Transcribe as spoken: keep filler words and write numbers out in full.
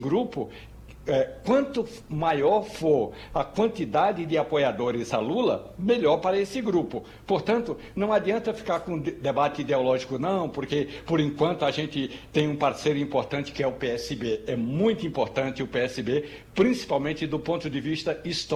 grupo, é, quanto maior for a quantidade de apoiadores a Lula, melhor para esse grupo. Portanto, não adianta ficar com debate ideológico, não, porque, por enquanto, a gente tem um parceiro importante que é o P S B. É muito importante o P S B, principalmente do ponto de vista histórico.